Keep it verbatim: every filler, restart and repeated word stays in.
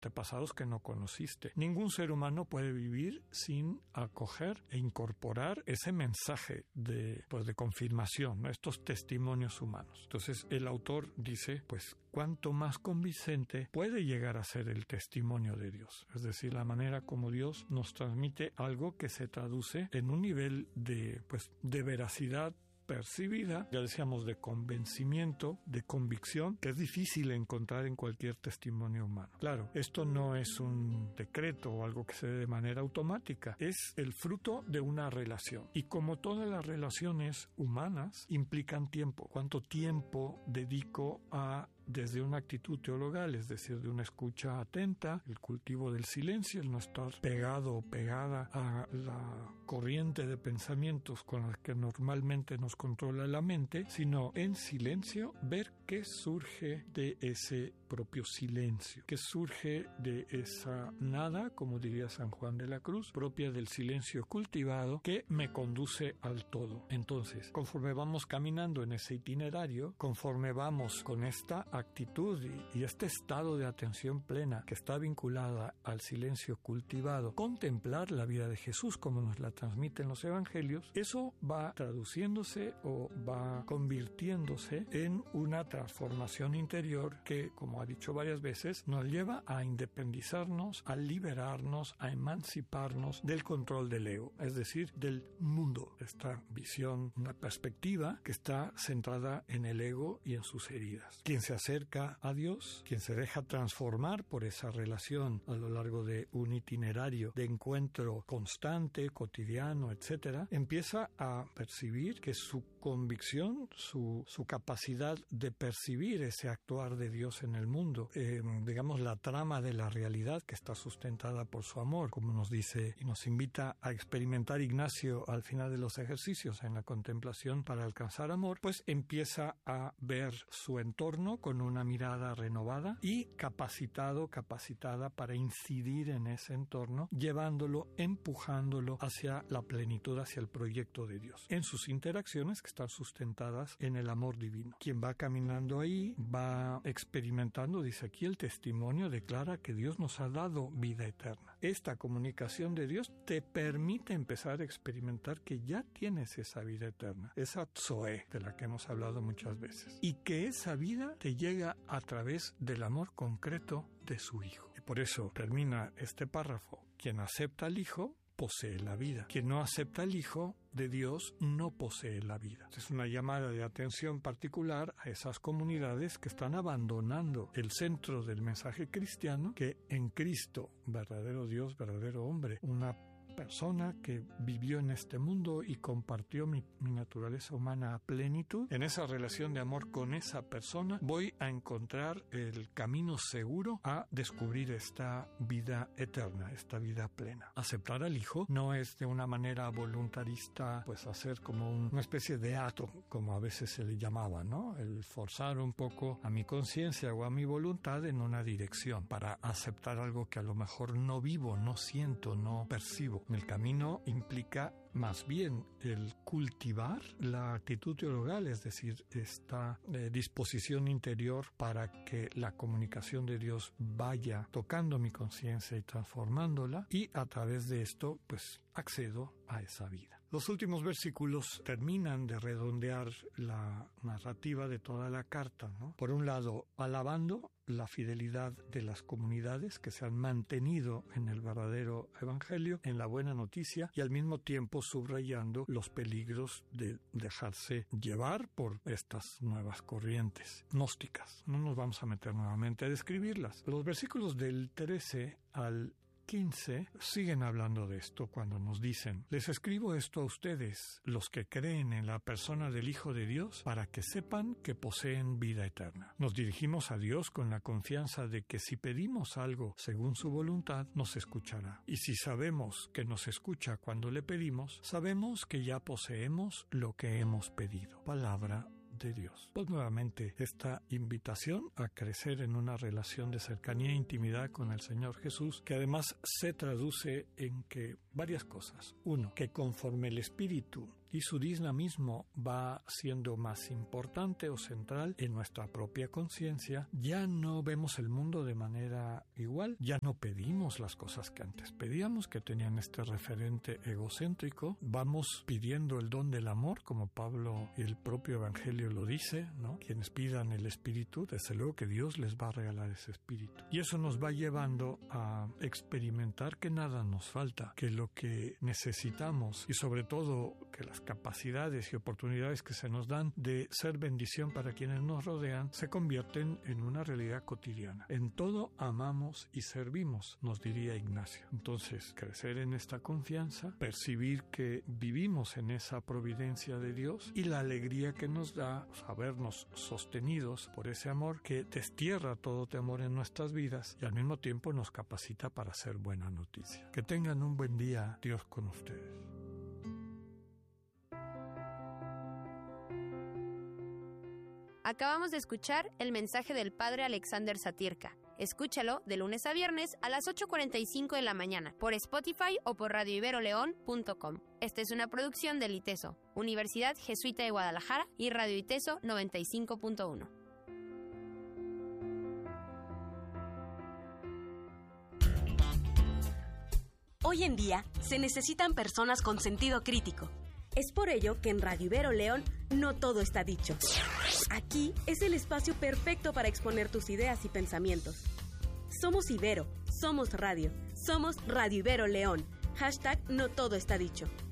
antepasados que no conociste. Ningún ser humano puede vivir sin acoger e incorporar ese mensaje de, pues, de confirmación, ¿no? Estos testimonios humanos. Entonces el autor dice, pues, cuánto más convincente puede llegar a ser el testimonio de Dios. Es decir, la manera como Dios nos transmite algo que se traduce en un nivel de, pues, de veracidad percibida, ya decíamos, de convencimiento, de convicción, que es difícil encontrar en cualquier testimonio humano. Claro, esto no es un decreto o algo que se dé de manera automática, es el fruto de una relación. Y como todas las relaciones humanas, implican tiempo. ¿Cuánto tiempo dedico a desde una actitud teologal, es decir, de una escucha atenta, el cultivo del silencio, el no estar pegado o pegada a la corriente de pensamientos con las que normalmente nos controla la mente, sino en silencio ver qué surge de ese propio silencio, qué surge de esa nada, como diría San Juan de la Cruz, propia del silencio cultivado, que me conduce al todo. Entonces, conforme vamos caminando en ese itinerario, conforme vamos con esta actitud y, y este estado de atención plena que está vinculada al silencio cultivado, contemplar la vida de Jesús como nos la transmiten los evangelios, eso va traduciéndose o va convirtiéndose en una transformación interior que, como ha dicho varias veces, nos lleva a independizarnos, a liberarnos, a emanciparnos del control del ego, es decir, del mundo. Esta visión, una perspectiva que está centrada en el ego y en sus heridas. Quien se acerca a Dios, quien se deja transformar por esa relación a lo largo de un itinerario de encuentro constante, cotidiano, etcétera, empieza a percibir que su convicción, su, su capacidad de percibir ese actuar de Dios en el mundo, eh, digamos la trama de la realidad que está sustentada por su amor, como nos dice y nos invita a experimentar Ignacio al final de los ejercicios en la contemplación para alcanzar amor, pues empieza a ver su entorno con una mirada renovada y capacitado, capacitada para incidir en ese entorno, llevándolo, empujándolo hacia la plenitud, hacia el proyecto de Dios, en sus interacciones que están sustentadas en el amor divino. Quien va caminando ahí va experimentando, dice aquí el testimonio declara que Dios nos ha dado vida eterna. Esta comunicación de Dios te permite empezar a experimentar que ya tienes esa vida eterna, esa Zoe de la que hemos hablado muchas veces, y que esa vida te llega a través del amor concreto de su Hijo. Y por eso termina este párrafo: quien acepta al Hijo posee la vida. Quien no acepta al Hijo de Dios no posee la vida. Es una llamada de atención particular a esas comunidades que están abandonando el centro del mensaje cristiano, que en Cristo, verdadero Dios, verdadero hombre, una persona que vivió en este mundo y compartió mi, mi naturaleza humana a plenitud, en esa relación de amor con esa persona voy a encontrar el camino seguro a descubrir esta vida eterna, esta vida plena. Aceptar al Hijo no es de una manera voluntarista, pues hacer como un, una especie de acto, como a veces se le llamaba, ¿no? El forzar un poco a mi conciencia o a mi voluntad en una dirección para aceptar algo que a lo mejor no vivo, no siento, no percibo. El camino implica más bien el cultivar la actitud teologal, es decir, esta eh, disposición interior para que la comunicación de Dios vaya tocando mi conciencia y transformándola, y a través de esto, pues, accedo a esa vida. Los últimos versículos terminan de redondear la narrativa de toda la carta, ¿no? Por un lado, alabando la fidelidad de las comunidades que se han mantenido en el verdadero evangelio, en la buena noticia, y al mismo tiempo subrayando los peligros de dejarse llevar por estas nuevas corrientes gnósticas. No nos vamos a meter nuevamente a describirlas. Los versículos del trece al quince siguen hablando de esto cuando nos dicen: les escribo esto a ustedes, los que creen en la persona del Hijo de Dios, para que sepan que poseen vida eterna. Nos dirigimos a Dios con la confianza de que si pedimos algo según su voluntad, nos escuchará. Y si sabemos que nos escucha cuando le pedimos, sabemos que ya poseemos lo que hemos pedido. Palabra de Dios. Pues nuevamente esta invitación a crecer en una relación de cercanía e intimidad con el Señor Jesús, que además se traduce en que varias cosas. Uno, que conforme el Espíritu y su dinamismo va siendo más importante o central en nuestra propia conciencia, ya no vemos el mundo de manera igual, ya no pedimos las cosas que antes pedíamos, que tenían este referente egocéntrico, vamos pidiendo el don del amor, como Pablo y el propio Evangelio lo dice, ¿no? Quienes pidan el Espíritu, desde luego que Dios les va a regalar ese Espíritu. Y eso nos va llevando a experimentar que nada nos falta, que lo que necesitamos y sobre todo que las capacidades y oportunidades que se nos dan de ser bendición para quienes nos rodean se convierten en una realidad cotidiana. En todo amamos y servimos, nos diría Ignacio. Entonces, crecer en esta confianza, percibir que vivimos en esa providencia de Dios y la alegría que nos da sabernos sostenidos por ese amor que destierra todo temor en nuestras vidas y al mismo tiempo nos capacita para hacer buena noticia. Que tengan un buen día, Dios con ustedes. Acabamos de escuchar el mensaje del Padre Alexander Satirka. Escúchalo de lunes a viernes a las ocho cuarenta y cinco de la mañana por Spotify o por radio ibero león punto com. Esta es una producción del ITESO, Universidad Jesuita de Guadalajara y Radio ITESO noventa y cinco punto uno. Hoy en día se necesitan personas con sentido crítico. Es por ello que en Radio Ibero León no todo está dicho. Aquí es el espacio perfecto para exponer tus ideas y pensamientos. Somos Ibero, somos radio, somos Radio Ibero León. Hashtag no todo está dicho.